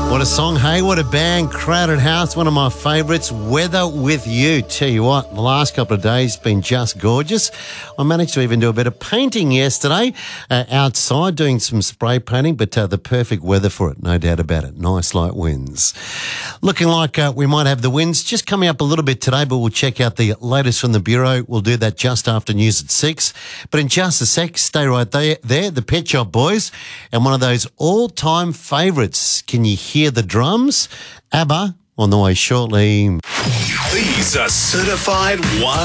What a song, hey, what a band. Crowded House, one of my favourites. Weather with You. Tell you what, the last couple of days been just gorgeous. I managed to even do a bit of painting yesterday outside, doing some spray painting, but the perfect weather for it, no doubt about it. Nice light winds. Looking like we might have the winds just coming up a little bit today, but we'll check out the latest from the Bureau. We'll do that just after news at 6. But in just a sec, stay right there, the Pet Shop Boys, and one of those all-time favourites. Can you hear the drums? ABBA on the way shortly. These are certified one